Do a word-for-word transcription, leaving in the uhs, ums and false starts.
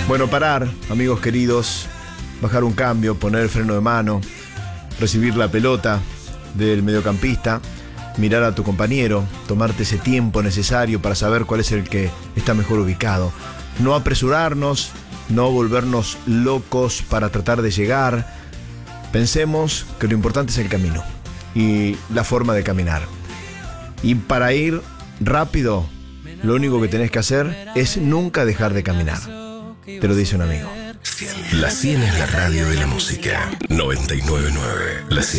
Bueno, parar, amigos queridos, bajar un cambio, poner el freno de mano, recibir la pelota del mediocampista, mirar a tu compañero, tomarte ese tiempo necesario para saber cuál es el que está mejor ubicado. No apresurarnos, no volvernos locos para tratar de llegar. Pensemos que lo importante es el camino y la forma de caminar. Y para ir rápido, lo único que tenés que hacer es nunca dejar de caminar. Te lo dice un amigo. La cien es la radio de la música. noventa y nueve punto nueve. La cien.